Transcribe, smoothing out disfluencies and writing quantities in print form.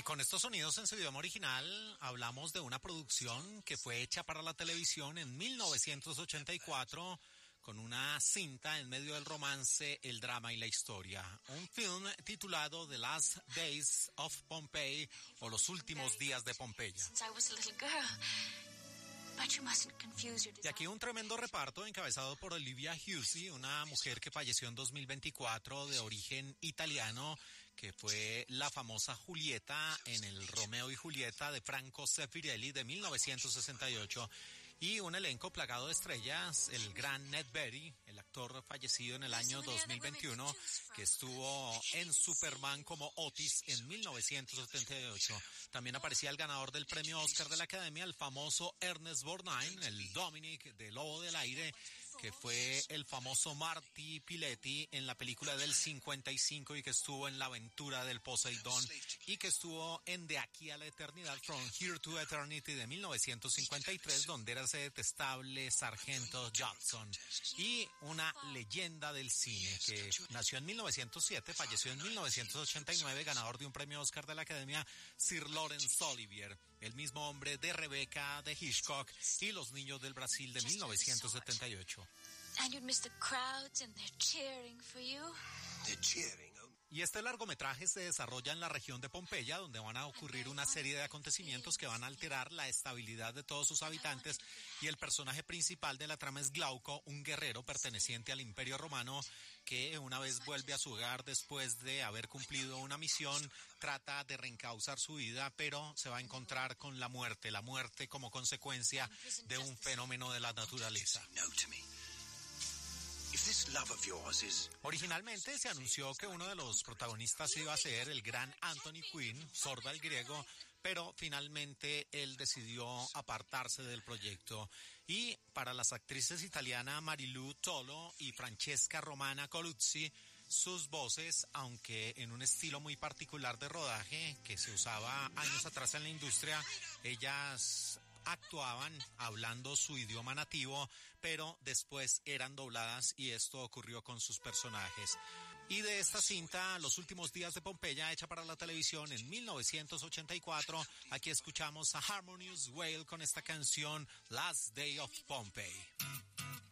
con estos sonidos en su idioma original, hablamos de una producción que fue hecha para la televisión en 1984 con una cinta en medio del romance, el drama y la historia. Un film titulado The Last Days of Pompeii o Los Últimos Días de Pompeya. Y aquí un tremendo reparto encabezado por Olivia Hussey, una mujer que falleció en 2024 de origen italiano, que fue la famosa Julieta en el Romeo y Julieta de Franco Zeffirelli de 1968. Y un elenco plagado de estrellas, el gran Ned Beatty, el actor fallecido en el año 2021, que estuvo en Superman como Otis en 1978. También aparecía el ganador del premio Oscar de la Academia, el famoso Ernest Borgnine, el Dominic de Lobo del Aire, que fue el famoso Marty Piletti en la película del 55 y que estuvo en La Aventura del Poseidón y que estuvo en De Aquí a la Eternidad, From Here to Eternity de 1953, donde era ese detestable sargento Jackson, y una leyenda del cine que nació en 1907, falleció en 1989, ganador de un premio Oscar de la Academia, Sir Laurence Olivier, el mismo hombre de Rebecca de Hitchcock y Los Niños del Brasil de 1978. And you'd miss the crowds and they're cheering for you. They're cheering. Y este largometraje se desarrolla en la región de Pompeya, donde van a ocurrir una serie de acontecimientos que van a alterar la estabilidad de todos sus habitantes, y el personaje principal de la trama es Glauco, un guerrero perteneciente al Imperio Romano que una vez vuelve a su hogar después de haber cumplido una misión, trata de reencauzar su vida, pero se va a encontrar con la muerte como consecuencia de un fenómeno de la naturaleza. Originalmente se anunció que uno de los protagonistas iba a ser el gran Anthony Quinn, sordo al griego, pero finalmente él decidió apartarse del proyecto. Y para las actrices italianas Marilu Tolo y Francesca Romana Coluzzi, sus voces, aunque en un estilo muy particular de rodaje que se usaba años atrás en la industria, ellas actuaban hablando su idioma nativo, pero después eran dobladas, y esto ocurrió con sus personajes. Y de esta cinta, Los Últimos Días de Pompeya, hecha para la televisión en 1984, aquí escuchamos a Harmonious Whale con esta canción Last Day of Pompeii.